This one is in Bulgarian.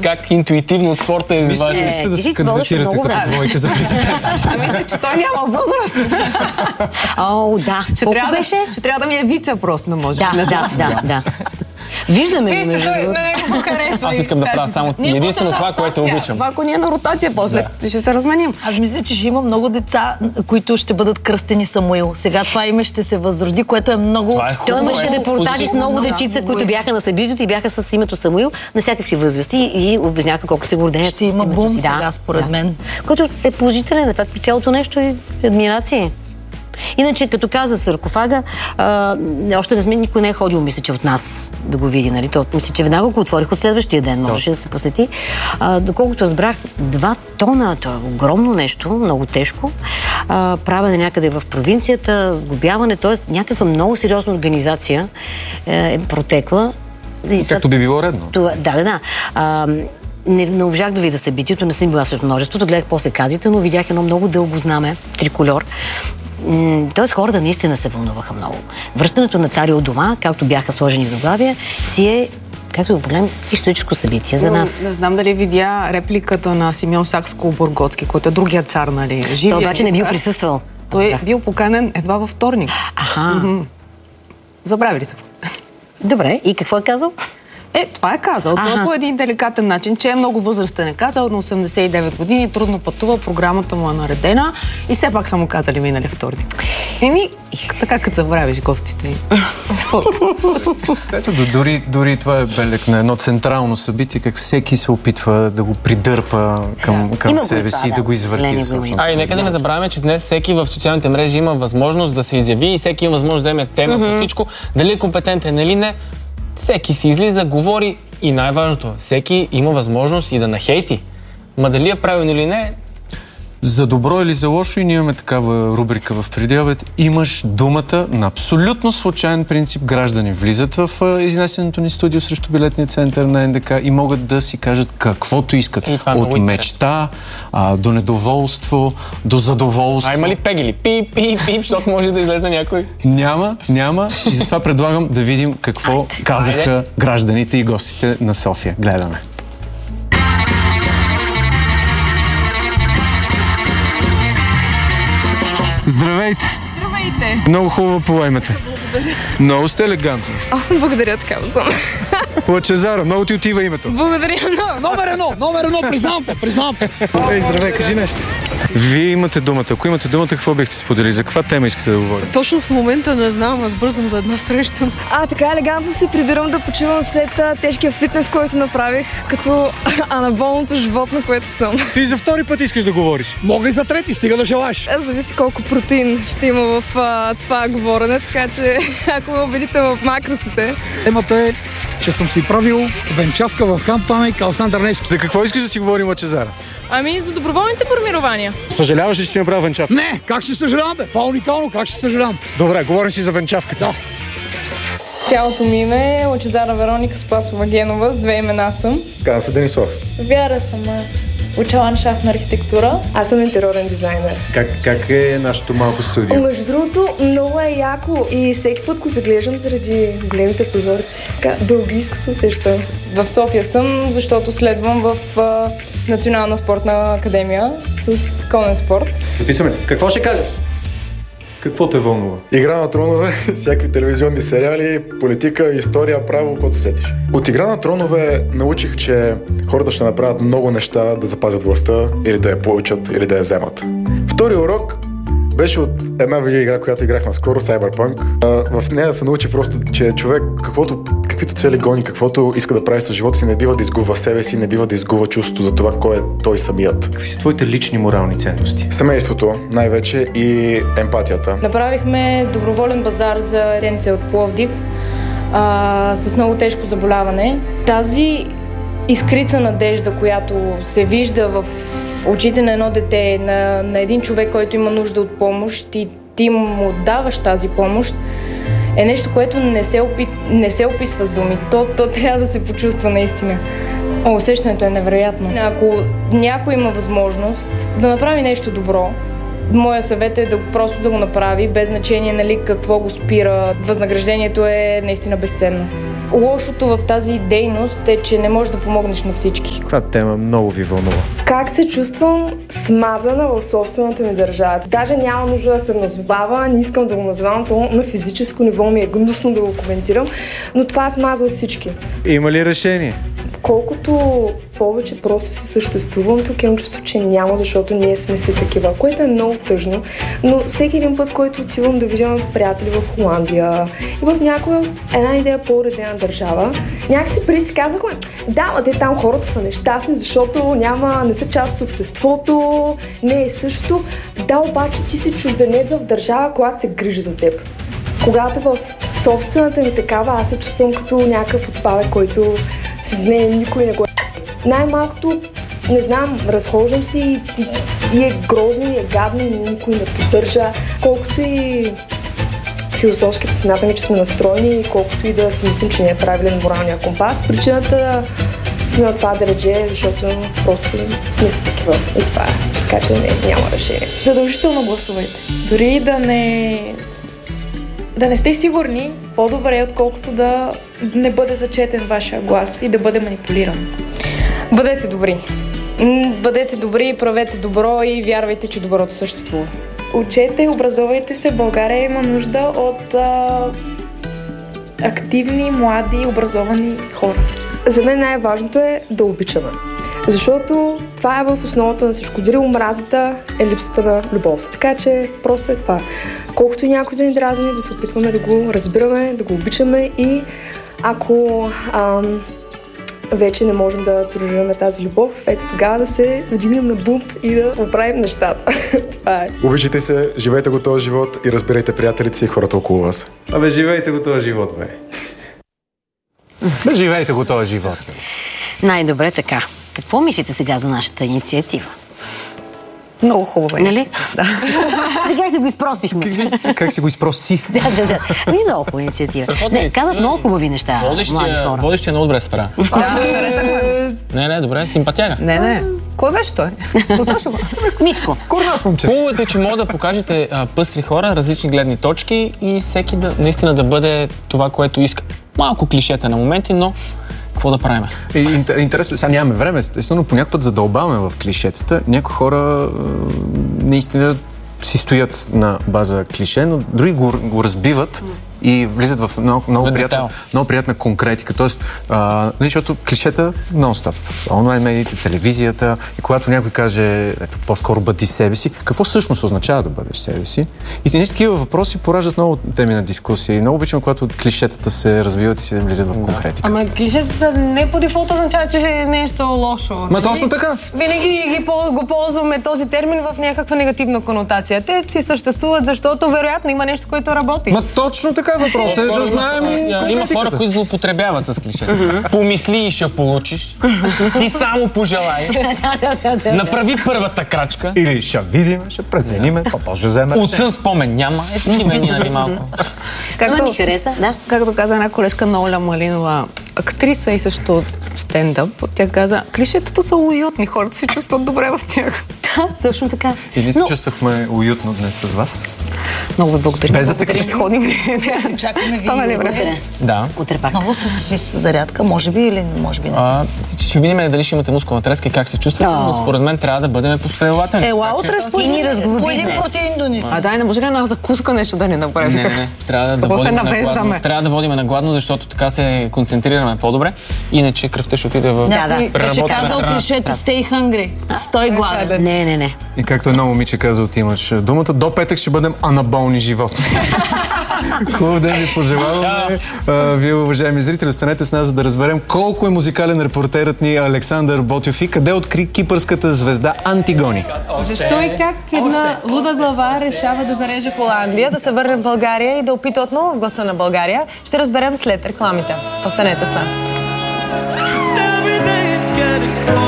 как интуитивно от спорта е изважда. Мислите да се кандидатирате като двойка за президент? Мисля, че той няма възраст. О, да. Колко беше? Ще трябва да ми е вице просто, да може. Да. Виждаме го, между другото. Аз искам да правя само единствено това, което обичам. Това, ако ни е на ротация, после ще се разменим. Аз мисля, че ще има много деца, които ще бъдат кръстени Самуил. Сега това име ще се възроди, което е много... Той имаше репортажи с много дечица, които бяха на събитието и бяха с името Самуил на всякакви възрасти и обясняха колко се гордеят. Ще има бум сега, според мен. Който е положителен ефект при цялото нещо и адмирация. Иначе, като каза саркофага, още никой не е ходил, мисля, че от нас да го види. Нали? Мисля, че веднага го отворих от следващия ден, можеше да се посети. Доколкото разбрах, 2 тона, това е огромно нещо, много тежко, правене някъде в провинцията, сглобяване, т.е. някаква много сериозна организация е протекла. Както би било редно. Да. Не можах да видя събитието, не съм била сред множеството, гледах после кадрите, но видях едно много дълго знаме, трикольор. Тоест хората наистина се вълнуваха много. Връщането на царя от дома, както бяха сложени заглавия, си е, както го погледнем, историческо събитие за нас. Не знам дали видя репликата на Симеон Сакскобургготски, който е другия цар, нали? Той обаче не бил присъствал. Той е бил поканен едва във вторник. Забравили се. Добре, и какво е казал? Това е казал. Той по един деликатен начин, че е много възрастен. Е казал, на 89 години, трудно пътува, програмата му е наредена и все пак са му казали минали вторник. Така като забравиш гостите. Ето, дори това е белег на едно централно събитие, как всеки се опитва да го придърпа към себе си и да го извърти. И нека да не забравяме, че днес всеки в социалните мрежи има възможност да се изяви и всеки има възможност да вземе тема по всичко. Дали е компетентен или не, всеки си излиза, говори и най-важното, всеки има възможност и да нахейти. Ма дали е правилно или не? За добро или за лошо, и ние имаме такава рубрика в Преди обед. Имаш думата на абсолютно случайен принцип. Граждани влизат в изнесеното ни студио срещу билетния център на НДК и могат да си кажат каквото искат. От мечта до недоволство, до задоволство. Има ли пегели? Пип, защото може да излезе някой. Няма. И затова предлагам да видим какво казаха гражданите и гостите на София. Гледаме. Здравейте! Здравейте! Много хубава пола имате. Много сте елегантни. Благодаря, такава съм. Лъчезара, много ти отива името. Благодаря много. Номер едно, признавам те. Здравей, кажи нещо. Вие имате думата. Ако имате думата, какво бихте сподели? За каква тема искате да говорите? Точно в момента не знам, аз бързам за една среща. Така елегантно се прибирам да почивам след тежкия фитнес, който направих, като анаболното животно, което съм. Ти за втори път искаш да говориш. Мога и за трети, стига да желаеш. Зависи колко протеин ще има в това говорене, така че ако ме убедите в макросите. Темата е, че съм си правил венчавка в Камп Памек Александър Невски. За какво искаш да си говорим, Лъчезара? За доброволните формирования. Съжаляваш ли, че си направил венчавка? Не, как ще съжалявам, бе? Това е уникално, как ще съжалявам? Добре, говорим си за венчавката. Да. Цялото ми име е Лъчезара Вероника Спасова Генова, с 2 имена съм. Казвам се Денислав. Вяра съм аз. Уча ландшафтна архитектура. Аз съм интериорен дизайнер. Как е нашето малко студио? Между другото, много е яко и всеки път, го заглеждам заради големите прозорци. Белгийско се усеща. В София съм, защото следвам в Национална спортна академия с конен спорт. Записваме. Какво ще кажеш? Какво те вълнува? Игра на тронове, всякакви телевизионни сериали, политика, история, право, какво се сетиш. От Игра на тронове научих, че хората ще направят много неща да запазят властта или да я получат, или да я вземат. Втори урок беше от една видеоигра, която играх наскоро, Cyberpunk. В нея се научи просто, че човек каквито цели гони, каквото иска да прави с живота си, не бива да изгубва себе си, не бива да изгубва чувството за това, кой е той самият. Какви са твоите лични морални ценности? Семейството, най-вече, и емпатията. Направихме доброволен базар за детенце от Пловдив с много тежко заболяване. Тази искрица надежда, която се вижда в очите на едно дете, на един човек, който има нужда от помощ и ти му даваш тази помощ, е нещо, което не се описва с думи. То трябва да се почувства наистина. Усещането е невероятно. Ако някой има възможност да направи нещо добро, моя съвет е просто да го направи, без значение какво го спира. Възнаграждението е наистина безценно. Лошото в тази дейност е, че не можеш да помогнеш на всички. Това тема много ви вълнува. Как се чувствам смазана в собствената ми държава? Даже няма нужда да се назовава, не искам да го назовавам, то на физическо ниво ми е гнусно да го коментирам, но това смазва всички. Има ли решение? Колкото повече просто си съществувам, тук имам чувство, че няма, защото ние сме си такива, което е много тъжно, но всеки един път, който отивам да видя приятели в Холандия и в някоя една идея по-уредена държава, някакси преди си казвахме, да, ма те там хората са нещастни, защото не са част от обществото, не е също. Да, обаче ти си чужденец в държава, която се грижи за теб. Когато в собствената ми такава, аз се чувствам като някакъв отпадък, който с мен никой не го най-малкото, не знам, разхождам се и е грозно, и е гадно, и никой не поддържа. Колкото и философски да смятаме, че сме настроени, и колкото и да си мислим, че не е правилен моралния компас, причината сме от това дередже, защото просто сме си такива. И това е. Така че няма решение. Задължително гласувайте. Дори да не сте сигурни, по-добре е, отколкото да не бъде зачетен вашия глас и да бъде манипулиран. Бъдете добри. Бъдете добри, правете добро и вярвайте, че доброто съществува. Учете, образовайте се. България има нужда от активни, млади, образовани хора. За мен най-важното е да обичаме. Защото това е в основата на всичко. Дори омразата е липсата на любов. Така че просто е това. Колкото и някой да ни дразни, да се опитваме да го разбираме, да го обичаме и ако вече не можем да толерираме тази любов, ето тогава да се вдигнем на бунт и да оправим нещата. Това е. Обичайте се, живейте го този живот и разбирайте приятелите си и хората около вас. Абе, живейте го този живот, бе. Бе, живейте го този живот. Най-добре така. Какво мислите сега за нашата инициатива? Много хубаво е. Нали? Да. Как се го изпросихме? Как си го изпроси? Да. Много хубава инициатива. Казват много хубави неща, млади хора. Водещия много добре се справя. Не, добре, симпатяга. Не. Кой беше той? Познаш го? Митко. Корнас, момче. Хубавото е, че може да покажете пъстри хора, различни гледни точки и всеки наистина да бъде това, което иска. Малко клишета на моменти, но какво да правим? Интересно, сега нямаме време, естествено, по някакъв път задълбаваме в клишетата. Някои хора наистина си стоят на база клише, но други го разбиват и влизат в много приятна конкретика. Тоест, защото клишета нон-стоп. Онлайн медиите, телевизията и когато някой каже по-скоро бъди себе си, какво всъщност означава да бъдеш себе си? И такива въпроси пораждат много теми на дискусия. И много обичам, когато клишетата се развиват и се влизат в конкретика. Ама клишетата не по дефолт означава, че е нещо лошо. Ма точно така. Винаги го ползваме този термин в някаква негативна конотация. Те си съществуват, защото вероятно има нещо, което работи. Ма точно така. Въпрос е да знаем има хора, които злоупотребяват с клишета. Помисли и ще получиш. Ти само пожелай. Направи първата крачка. Или ще видим, ще прецениме, по-може вземе. Отсън спомен няма. Ето мени, нали малко. Както ми хареса, да. Както каза една колежка на Оля Малинова, актриса и също стендъп, тя каза, клишетата са уютни, хората се чувстват добре в тях. Да, точно така. И ние се чувствахме уютно днес с вас. Много ви благодаря. Без да сте да си ходим. Чакаме ви време. Да. Утре пак. Много с фис зарядка, може би или може би не? Ще видим дали ще имате мускулна треска и как се чувствате, но според мен трябва да бъдем последователни. Ела, утре по един протеин донеси. Дай, не може ли на закуска нещо да ни направим? Не. Трябва да водим на гладно, защото така се концентрираме по-добре. Иначе кръвта ще отиде в преработена. Беше казал клишето stay hungry. Стой гладен. Не. И както едно момиче каза, отимаш думата, до петък ще бъдем анаболни животни. Хубав ден ви пожелаваме. Вие, уважаеми зрители, останете с нас, за да разберем колко е музикален репортерът ни Александър Ботйов и къде откри кипърската звезда Антигони. Защо и как една луда глава решава да зареже Холандия, да се върне в България и да опита отново в гласа на България, ще разберем след рекламите. Останете с нас.